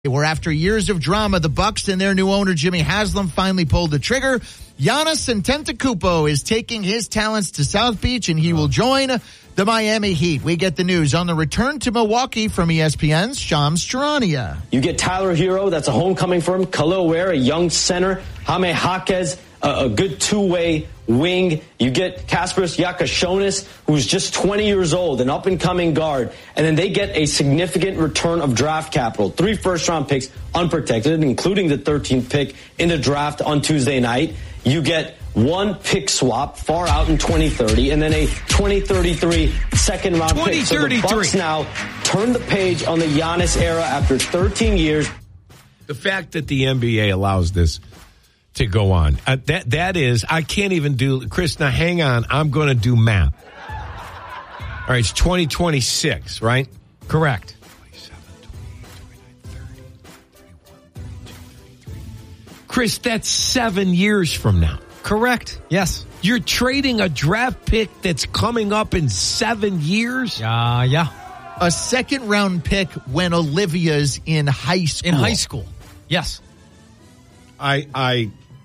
Where after years of drama, the Bucks and their new owner, Jimmy Haslam, finally pulled the trigger. Giannis Antetokounmpo is taking his talents to South Beach, and he will join the Miami Heat. We get the news on the return to Milwaukee from ESPN's Shams Charania. You get Tyler Hero, that's a homecoming for him. Khalil Ware, a young center. Jaime Jaquez, a good two-way wing. You get Kasparas Yakashonis, who's just 20 years old, an up-and-coming guard. And then they get a significant return of draft capital. 3 first-round picks, unprotected, including the 13th pick in the draft on Tuesday night. You get 1 pick swap far out in 2030, and then a 2033 second-round pick. So the Bucks now turn the page on the Giannis era after 13 years. The fact that the NBA allows this to go on. That is, I can't even do, Chris, now hang on, I'm going to do math. All right, it's 2026, right? Correct. 27, 28, 29, 30, 31, 32, 33. Chris, that's 7 years from now. Correct. Yes. You're trading a draft pick that's coming up in 7 years? Yeah. A second-round pick when Olivia's in high school. In high school. Yes. I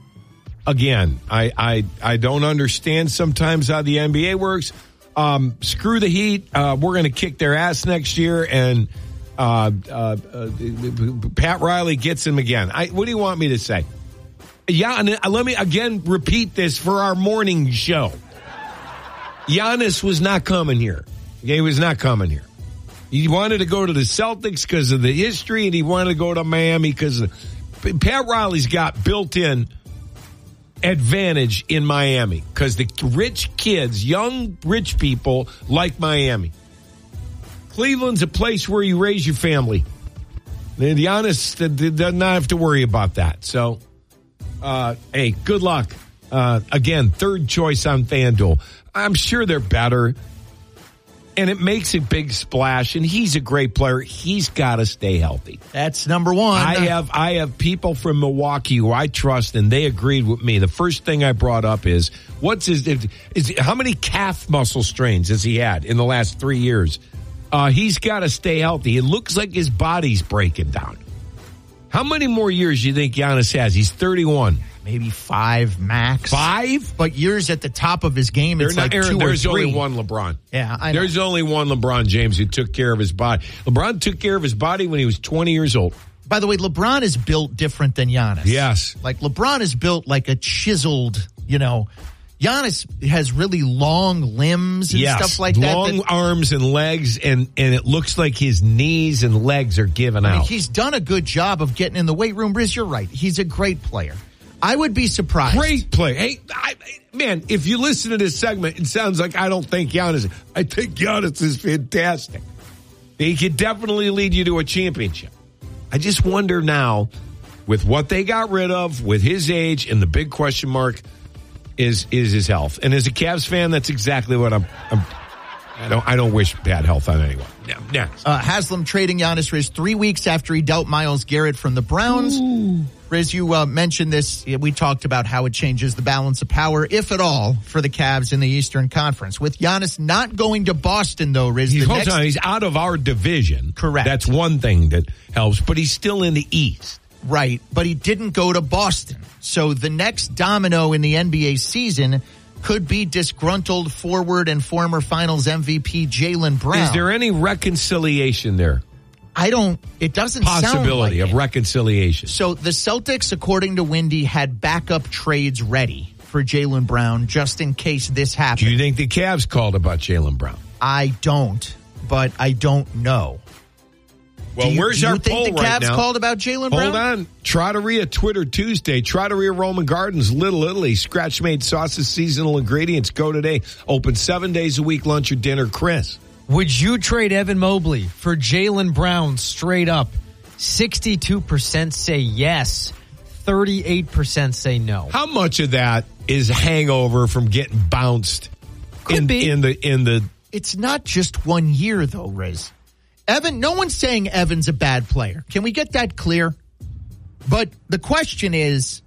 don't understand sometimes how the NBA works. Screw the Heat. We're going to kick their ass next year, and Pat Riley gets him again. What do you want me to say? Yeah, and let me again repeat this for our morning show. Giannis was not coming here. He was not coming here. He wanted to go to the Celtics because of the history, and he wanted to go to Miami because Pat Riley's got built-in advantage in Miami because the rich kids, young rich people, like Miami. Cleveland's a place where you raise your family. Giannis does not have to worry about that. So, hey, good luck. Again, third choice on FanDuel. I'm sure they're better. And it makes a big splash, and he's a great player. He's got to stay healthy. That's number one. I have people from Milwaukee who I trust, and they agreed with me. The first thing I brought up is, how many calf muscle strains has he had in the last 3 years? He's got to stay healthy. It looks like his body's breaking down. How many more years do you think Giannis has? He's 31. Maybe 5 max. 5? But years at the top of his game, it's like 2 or 3. There's only one LeBron. Yeah, I know. There's only one LeBron James who took care of his body. LeBron took care of his body when he was 20 years old. By the way, LeBron is built different than Giannis. Yes. Like, LeBron is built like a chiseled, Giannis has really long limbs and stuff like that. Long arms and legs, and it looks like his knees and legs are giving out. He's done a good job of getting in the weight room. Riz, you're right. He's a great player. I would be surprised. Great player. Hey, man, if you listen to this segment, it sounds like I don't think Giannis. I think Giannis is fantastic. He could definitely lead you to a championship. I just wonder now, with what they got rid of, with his age, and the big question mark is his health. And as a Cavs fan, that's exactly what I don't wish bad health on anyone. Next. Haslam trading Giannis, Riz, 3 weeks after he dealt Myles Garrett from the Browns. Ooh. Riz, you mentioned this. We talked about how it changes the balance of power, if at all, for the Cavs in the Eastern Conference. With Giannis not going to Boston, though, Riz. He's out of our division. Correct. That's one thing that helps, but he's still in the East. Right, but he didn't go to Boston. So the next domino in the NBA season could be disgruntled forward and former Finals MVP Jaylen Brown. Is there any reconciliation there? It doesn't sound like possibility of reconciliation. So the Celtics, according to Windy, had backup trades ready for Jaylen Brown just in case this happened. Do you think the Cavs called about Jaylen Brown? I don't, but I don't know. Well, where's our poll right now? Do you think the Cavs called about Jaylen Brown? Hold on. Trattoria Twitter Tuesday. Trattoria Roman Gardens, Little Italy. Scratch-made sauces, seasonal ingredients. Go today. Open 7 days a week, lunch or dinner. Chris. Would you trade Evan Mobley for Jaylen Brown straight up? 62% say yes. 38% say no. How much of that is hangover from getting bounced? Could be. It's not just 1 year, though, Riz. Evan, no one's saying Evan's a bad player. Can we get that clear? But the question is,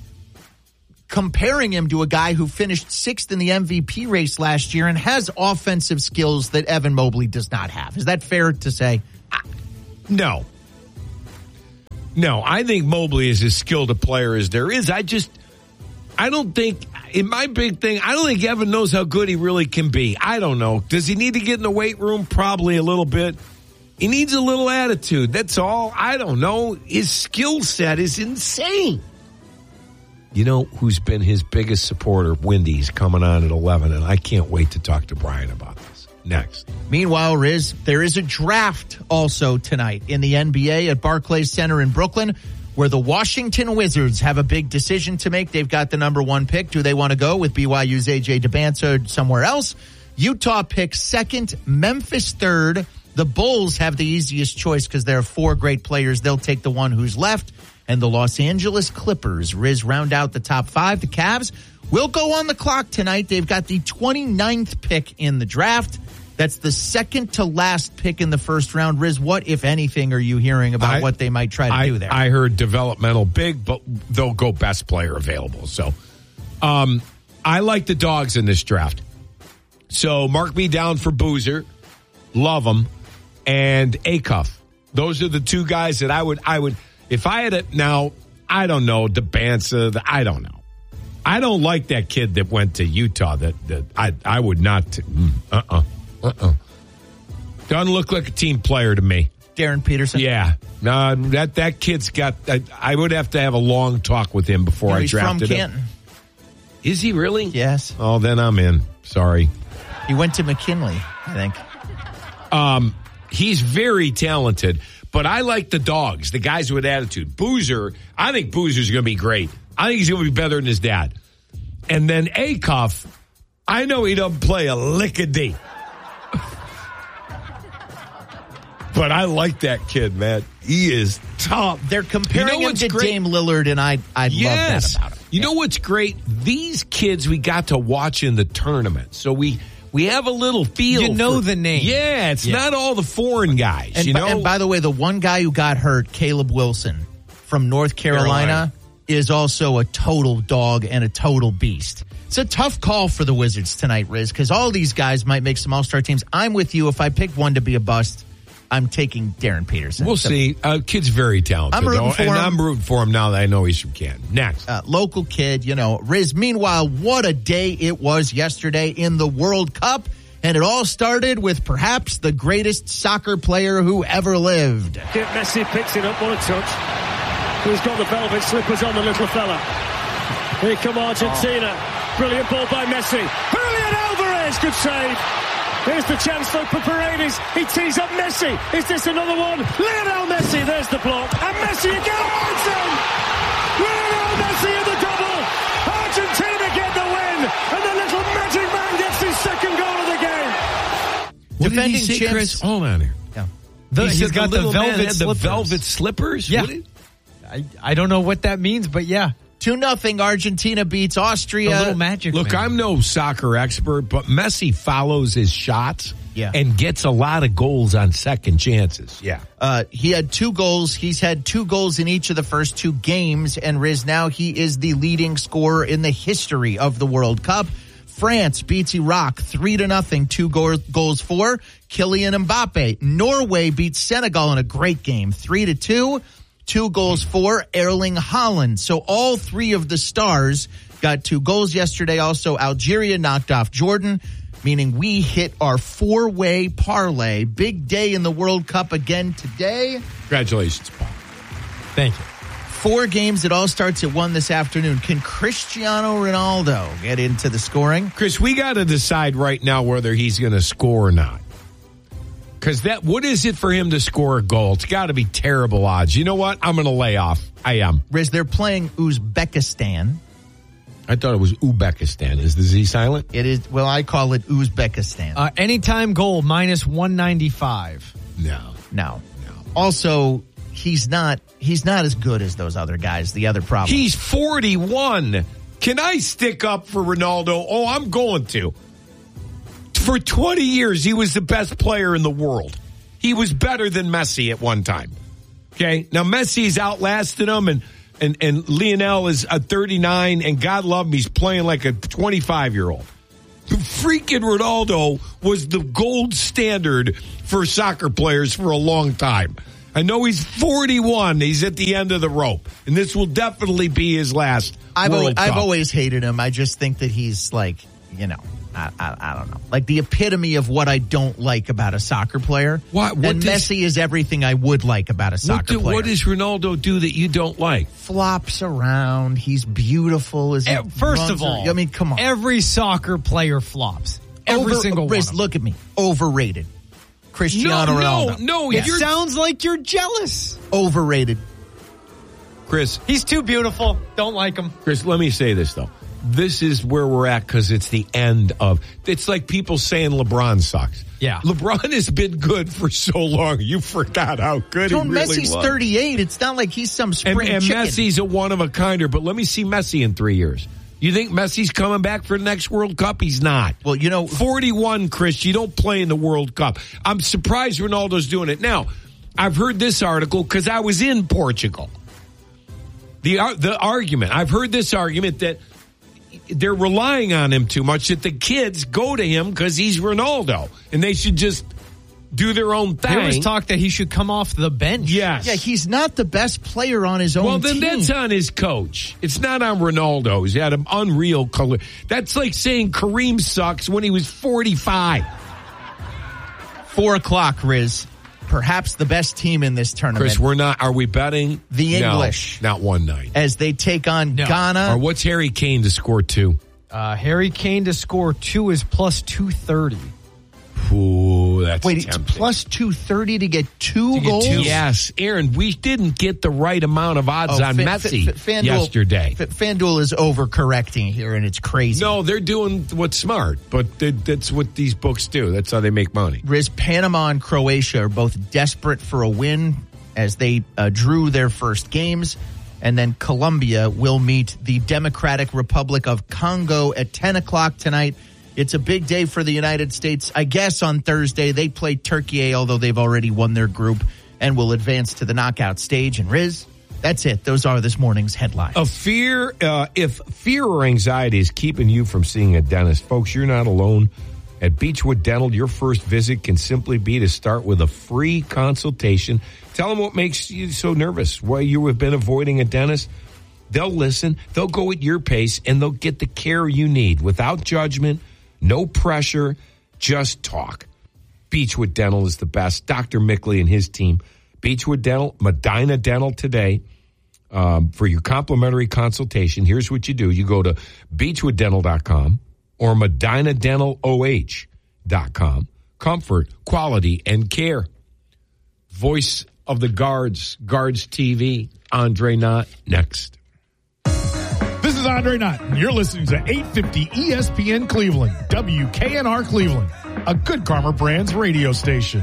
comparing him to a guy who finished 6th in the MVP race last year and has offensive skills that Evan Mobley does not have. Is that fair to say? No. No, I think Mobley is as skilled a player as there is. I don't think, in my big thing, I don't think Evan knows how good he really can be. I don't know. Does he need to get in the weight room? Probably a little bit. He needs a little attitude. That's all. I don't know. His skill set is insane. You know who's been his biggest supporter? Wendy's coming on at 11, and I can't wait to talk to Brian about this. Next. Meanwhile, Riz, there is a draft also tonight in the NBA at Barclays Center in Brooklyn, where the Washington Wizards have a big decision to make. They've got the number 1 pick. Do they want to go with BYU's A.J. Debance or somewhere else? Utah picks 2nd, Memphis 3rd. The Bulls have the easiest choice because there are 4 great players. They'll take the one who's left. And the Los Angeles Clippers, Riz, round out the top 5. The Cavs will go on the clock tonight. They've got the 29th pick in the draft. That's the second to last pick in the first round. Riz, what, if anything, are you hearing about what they might try to do there? I heard developmental big, but they'll go best player available. So I like the Dogs in this draft. So mark me down for Boozer. Love them. And Acuff. Those are the 2 guys that I would if I had it now, I don't know, Debance, I don't know. I don't like that kid that went to Utah that I would not. Doesn't look like a team player to me. Darren Peterson. Yeah. No, that kid's got, I would have to have a long talk with him before I drafted him. He's from Canton. Is he really? Yes. Oh, then I'm in. Sorry. He went to McKinley, I think. He's very talented, but I like the Dogs, the guys with attitude. Boozer, I think Boozer's going to be great. I think he's going to be better than his dad. And then Acuff, I know he doesn't play a lick of D. But I like that kid, man. He is tough. They're comparing him to Dame Lillard, and I love that about him. You know what's great? These kids we got to watch in the tournament. So we have a little feel. You know the name. Yeah, it's not all the foreign guys. And, and by the way, the one guy who got hurt, Caleb Wilson from North Carolina, is also a total dog and a total beast. It's a tough call for the Wizards tonight, Riz, because all these guys might make some all-star teams. I'm with you. If I pick one to be a bust, I'm taking Darren Peterson. We'll see. Kid's very talented. I'm rooting for him. I'm rooting for him now that I know he's from Canton. Next. Local kid, Riz. Meanwhile, what a day it was yesterday in the World Cup. And it all started with perhaps the greatest soccer player who ever lived. Messi picks it up, what a touch. He's got the velvet slippers on, the little fella. Here come Argentina. Brilliant ball by Messi. Julian Alvarez, good save. Here's the chance for Paredes. He tees up Messi. Is this another one? Lionel Messi, there's the block. And Messi again. Lionel Messi in the double. Argentina get the win. And the little magic man gets his second goal of the game. What Defending did he say, champs. Chris? Hold on here. Yeah. He's got the velvet slippers. The velvet slippers? Yeah. I don't know what that means, but yeah. 2-0 Argentina beats Austria. A little magic. Look, man. I'm no soccer expert, but Messi follows his shots and gets a lot of goals on second chances. Yeah. He had 2 goals. He's had 2 goals in each of the first 2 games. And Riz, now he is the leading scorer in the history of the World Cup. France beats Iraq 3-0, 2 goals for Kylian Mbappe. Norway beats Senegal in a great game, 3-2. 2 goals for Erling Haaland. So all 3 of the stars got 2 goals yesterday. Also, Algeria knocked off Jordan, meaning we hit our 4-way parlay. Big day in the World Cup again today. Congratulations, Paul. Thank you. 4 games. It all starts at 1 this afternoon. Can Cristiano Ronaldo get into the scoring? Chris, we got to decide right now whether he's going to score or not. Because what is it for him to score a goal? It's got to be terrible odds. You know what? I'm going to lay off. I am. Riz, they're playing Uzbekistan. I thought it was Uzbekistan. Is the Z silent? It is. Well, I call it Uzbekistan. Anytime goal, -195. No. Also, he's not as good as those other guys. The other problem. He's 41. Can I stick up for Ronaldo? Oh, I'm going to. For 20 years, he was the best player in the world. He was better than Messi at one time. Okay? Now, Messi's outlasted him, and Lionel is a 39, and God love him, he's playing like a 25-year-old. Freaking Ronaldo was the gold standard for soccer players for a long time. I know he's 41. He's at the end of the rope, and this will definitely be his last World Cup. I've always hated him. I just think that he's like, I don't know, like the epitome of what I don't like about a soccer player. Messi is everything I would like about a soccer player. What does Ronaldo do that you don't like? Flops around. He's beautiful. First of all, I mean, come on. Every soccer player flops. Every single one. Look at me. Overrated. Cristiano Ronaldo. No, it sounds like you're jealous. Overrated. Chris. He's too beautiful. Don't like him. Chris, let me say this, though. This is where we're at because it's the end of... It's like people saying LeBron sucks. Yeah. LeBron has been good for so long. You forgot how good he really Messi's was. 38. It's not like he's some spring and chicken. Messi's a one-of-a-kinder, but let me see Messi in 3 years. You think Messi's coming back for the next World Cup? He's not. Well, 41, Chris, you don't play in the World Cup. I'm surprised Ronaldo's doing it. Now, I've heard this article because I was in Portugal. The argument, I've heard this argument that they're relying on him too much, that the kids go to him because he's Ronaldo, and they should just do their own thing. There was talk that he should come off the bench. Yes. Yeah, he's not the best player on his own team. Well, then that's on his coach. It's not on Ronaldo. He's had an unreal color. That's like saying Kareem sucks when he was 45. 4 o'clock, Riz. Perhaps the best team in this tournament. Chris, are we betting? The English. No, not one night. As they take on Ghana. Or what's Harry Kane to score 2? Harry Kane to score 2 is plus 230. Ooh, that's Wait, tempting. it's plus 230 to get 2 goals? Yes. Aaron, we didn't get the right amount of odds on Messi yesterday. FanDuel is overcorrecting here, and it's crazy. No, they're doing what's smart, but that's what these books do. That's how they make money. Riz, Panama and Croatia are both desperate for a win as they drew their first games. And then Colombia will meet the Democratic Republic of Congo at 10 o'clock tonight. It's a big day for the United States. I guess on Thursday they play Turkey, although they've already won their group and will advance to the knockout stage. And Riz, that's it. Those are this morning's headlines. If fear or anxiety is keeping you from seeing a dentist, folks, you're not alone. At Beechwood Dental, your first visit can simply be to start with a free consultation. Tell them what makes you so nervous, why you have been avoiding a dentist. They'll listen, they'll go at your pace, and they'll get the care you need without judgment, no pressure, just talk. Beechwood Dental is the best. Dr. Mickley and his team. Beechwood Dental, Medina Dental today. For your complimentary consultation, here's what you do. You go to beechwooddental.com or medinadental.oh.com. Comfort, quality, and care. Voice of the Guards, Guards TV, Andre Knott, next. This is Andre Knott, and you're listening to 850 ESPN Cleveland, WKNR Cleveland, a Good Karma Brands radio station.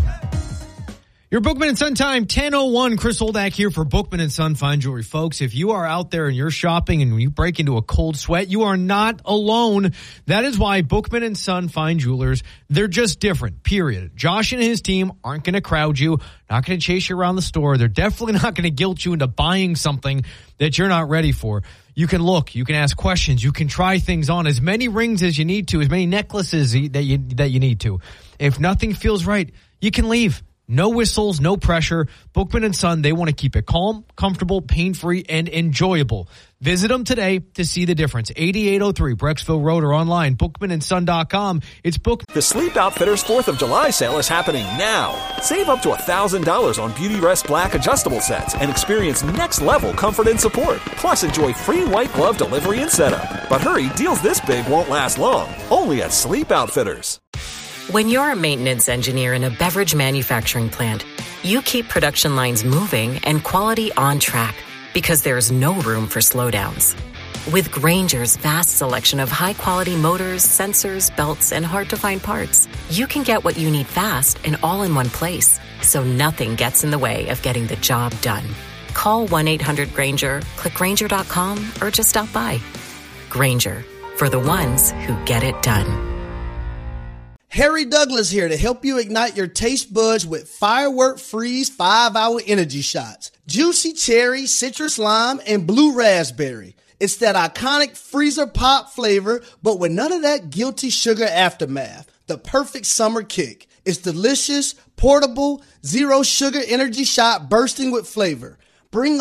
Your Bookman and Son time, 10:01. Chris Holdak here for Bookman and Son Fine Jewelry. Folks, if you are out there and you're shopping and you break into a cold sweat, you are not alone. That is why Bookman and Son Fine Jewelers, they're just different, period. Josh and his team aren't going to crowd you, not going to chase you around the store. They're definitely not going to guilt you into buying something that you're not ready for. You can look, you can ask questions, you can try things on, as many rings as you need to, as many necklaces that you need to. If nothing feels right, you can leave. No whistles, no pressure. Bookman and Son, they want to keep it calm, comfortable, pain-free, and enjoyable. Visit them today to see the difference. 8803 Brecksville Road or online, bookmanandson.com. It's Bookman. The Sleep Outfitters 4th of July sale is happening now. Save up to $1,000 on Beauty Rest Black adjustable sets and experience next-level comfort and support. Plus, enjoy free white glove delivery and setup. But hurry, deals this big won't last long. Only at Sleep Outfitters. When you're a maintenance engineer in a beverage manufacturing plant, you keep production lines moving and quality on track because there's no room for slowdowns. With Grainger's vast selection of high-quality motors, sensors, belts, and hard-to-find parts, you can get what you need fast and all in one place, so nothing gets in the way of getting the job done. Call 1-800-GRAINGER, click Grainger.com, or just stop by. Grainger, for the ones who get it done. Harry Douglas here to help you ignite your taste buds with Firework Freeze 5-hour energy shots. Juicy cherry, citrus lime, and blue raspberry. It's that iconic freezer pop flavor, but with none of that guilty sugar aftermath. The perfect summer kick. It's delicious, portable, zero sugar energy shot bursting with flavor. Bring